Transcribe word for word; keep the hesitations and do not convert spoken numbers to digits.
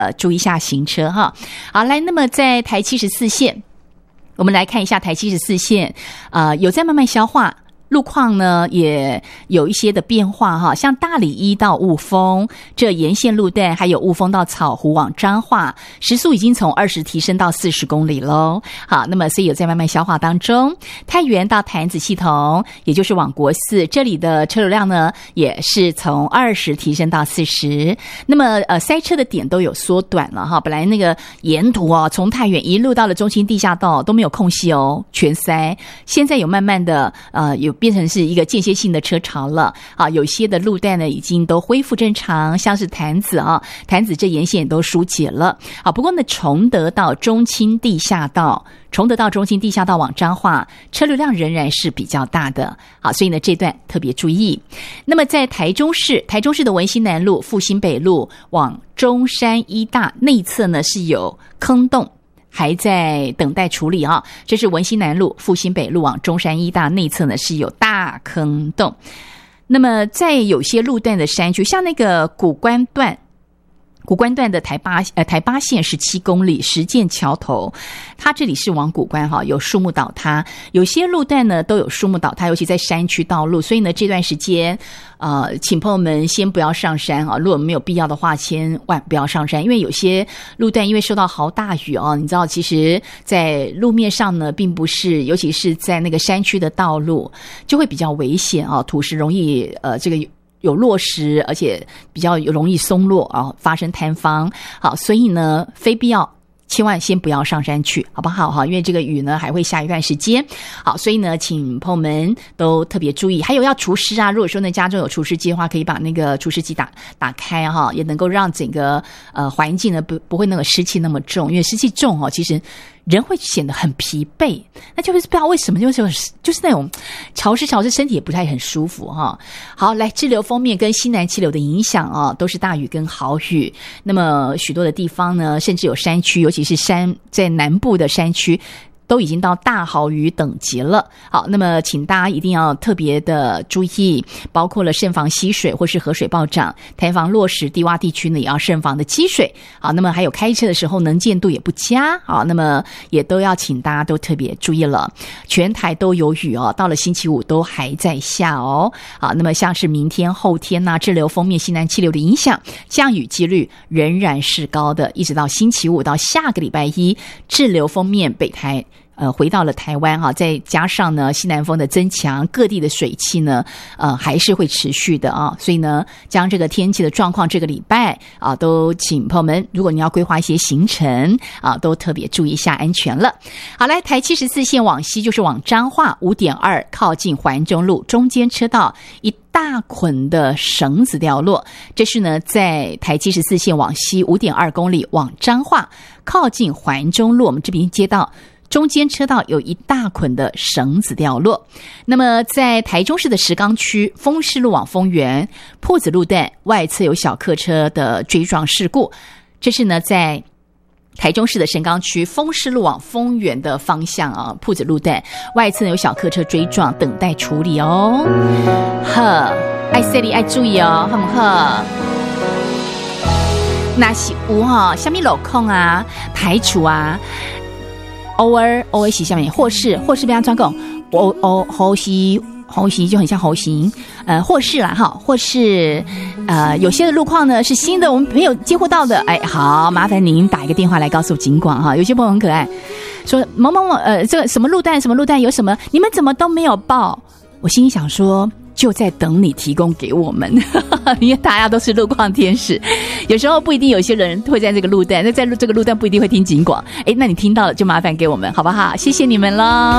呃注意一下行车哈。好，来，那么在台七十四线，我们来看一下台七十四线，呃，有在慢慢消化。路况呢也有一些的变化哈，像大里一到雾峰这沿线路段，还有雾峰到草湖往彰化，时速已经从二十提升到四十公里喽。好，那么所以有在慢慢消化当中。太原到潭子系统，也就是往国四，这里的车流量呢也是从二十提升到四十。那么呃塞车的点都有缩短了哈，本来那个沿途啊，从太原一路到了中清地下道都没有空隙哦，全塞。现在有慢慢的呃有变成是一个间歇性的车潮了啊，有些的路段呢已经都恢复正常，像是潭子啊，潭子这沿线也都疏解了啊。不过呢，崇德到中清地下道，崇德到中清地下道往彰化，车流量仍然是比较大的啊，所以呢这段特别注意。那么在台中市，台中市的文心南路、复兴北路往中山医大内侧呢是有坑洞，还在等待处理啊。这是文心南路、复兴北路往中山医大内侧呢是有大坑洞。那么在有些路段的山区，像那个古关段。古关段的台八呃台八线十七公里石涧桥头，它这里是往古关哈，有树木倒塌，有些路段呢都有树木倒塌，尤其在山区道路，所以呢这段时间呃请朋友们先不要上山啊，如果没有必要的话千万不要上山，因为有些路段因为受到豪大雨哦，你知道其实在路面上呢并不是，尤其是在那个山区的道路就会比较危险啊，土石容易呃这个有落石，而且比较容易松落啊，发生坍方。好，所以呢，非必要千万先不要上山去，好不好？哈，因为这个雨呢还会下一段时间。好，所以呢，请朋友们都特别注意。还有要除湿啊，如果说呢家中有除湿机的话，可以把那个除湿机打打开哈，也能够让整个呃环境呢不不会那个湿气那么重，因为湿气重哦，其实人会显得很疲惫，那就是不知道为什么，就是就是那种潮湿潮湿，身体也不太很舒服哈。好，来滞留锋面跟西南气流的影响啊，都是大雨跟豪雨。那么许多的地方呢，甚至有山区，尤其是山在南部的山区，都已经到大豪雨等级了。好，那么请大家一定要特别的注意，包括了慎防溪水或是河水暴涨，台防落石低洼地区呢也要慎防的积水。好，那么还有开车的时候能见度也不佳，好，那么也都要请大家都特别注意了。全台都有雨哦，到了星期五都还在下哦。好，那么像是明天后天啊，滞留锋面西南气流的影响，降雨几率仍然是高的，一直到星期五到下个礼拜一，滞留锋面北台呃，回到了台湾哈，再加上呢西南风的增强，各地的水汽呢，呃，还是会持续的啊。所以呢，将这个天气的状况，这个礼拜啊，都请朋友们，如果你要规划一些行程啊，都特别注意一下安全了。好，来台七十四线往西，就是往彰化 五点二 靠近环中路中间车道一大捆的绳子掉落，这是呢在台七十四线往西 五点二 公里往彰化靠近环中路，我们这边街道中间车道有一大捆的绳子掉落。那么在台中市的石冈区丰市路往丰原朴子路段外侧有小客车的追撞事故，这是呢在台中市的神冈区丰市路往丰原的方向啊，朴子路段外侧有小客车追撞，等待处理哦。呵，爱说你爱注意哦，好不好？那是有哈，下面路况啊，排除啊。偶尔偶尔洗下面，或是或是被他专讲，偶偶猴洗猴洗就很像猴形，呃，或是啦哈，或是呃有些的路况呢是新的，我们没有接获到的，哎，好，麻烦您打一个电话来告诉警广哈。有些朋友很可爱，说某某某呃这个什么路段什么路段有什么，你们怎么都没有报？我心里想说，就在等你提供给我们，因为大家都是路况天使，有时候不一定有些人会在这个路段，那在这个路段不一定会听警广，哎，那你听到了就麻烦给我们好不好？谢谢你们咯。